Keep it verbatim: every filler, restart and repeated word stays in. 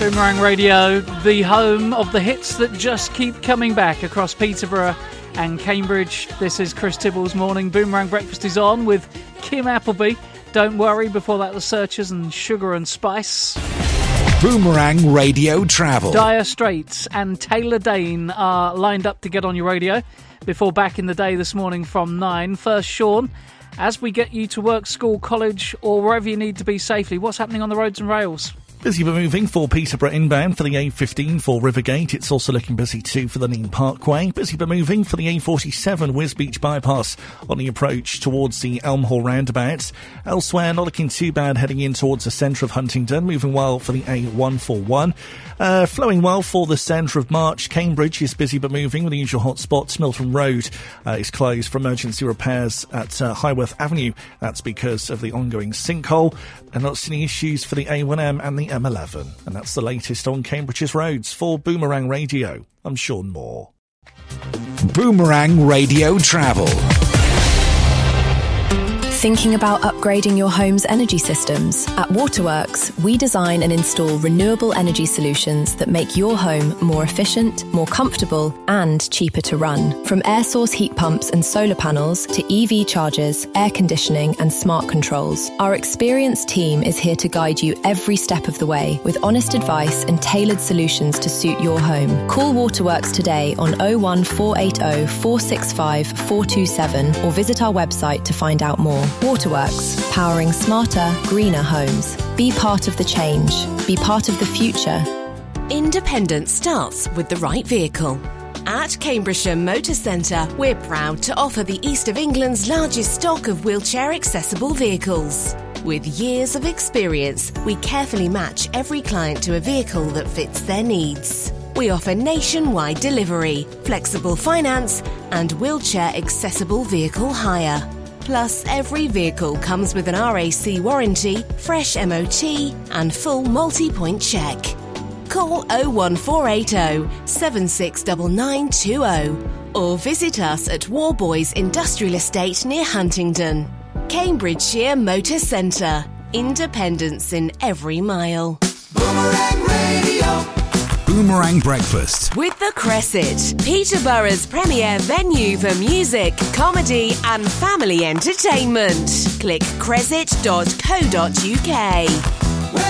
Boomerang Radio, the home of the hits that just keep coming back across Peterborough and Cambridge. This is Chris Tibble's Morning. Boomerang Breakfast is on with Kim Appleby. Don't worry, before that the Searchers and Sugar and Spice. Boomerang Radio Travel. Dire Straits and Taylor Dane are lined up to get on your radio before Back in the Day this morning from nine. First, Sean, as we get you to work, school, college or wherever you need to be safely, what's happening on the roads and rails? Busy but moving for Peterborough inbound for the A fifteen for Rivergate. It's also looking busy too for the Neam Parkway. Busy but moving for the A forty-seven Wisbeach bypass on the approach towards the Elm Hall roundabout. Elsewhere, not looking too bad heading in towards the centre of Huntingdon. Moving well for the A one forty-one. Uh, flowing well for the centre of March. Cambridge is busy but moving with the usual hotspots. Milton Road uh, is closed for emergency repairs at uh, Highworth Avenue. That's because of the ongoing sinkhole. And not seeing any issues for the A one M and the M eleven. And that's the latest on Cambridge's roads. For Boomerang Radio, I'm Sean Moore. Boomerang Radio Travel. Thinking about upgrading your home's energy systems? At Waterworks, we design and install renewable energy solutions that make your home more efficient, more comfortable, and cheaper to run. From air source heat pumps and solar panels to E V chargers, air conditioning, and smart controls, our experienced team is here to guide you every step of the way with honest advice and tailored solutions to suit your home. Call Waterworks today on oh one four eight oh, four six five, four two seven or visit our website to find out more. Waterworks, powering smarter, greener homes. Be part of the change. Be part of the future. Independence starts with the right vehicle. At Cambridgeshire Motor Centre, we're proud to offer the East of England's largest stock of wheelchair-accessible vehicles. With years of experience, we carefully match every client to a vehicle that fits their needs. We offer nationwide delivery, flexible finance, and wheelchair-accessible vehicle hire. Plus, every vehicle comes with an R A C warranty, fresh M O T, and full multi-point check. Call oh one four eight oh, seven six nine nine two oh or visit us at Warboys Industrial Estate near Huntingdon. Cambridgeshire Motor Centre. Independence in every mile. Boomerang Radio. Boomerang Breakfast With the Cresset, Peterborough's premier venue for music, comedy and family entertainment. Click cresset dot co dot uk.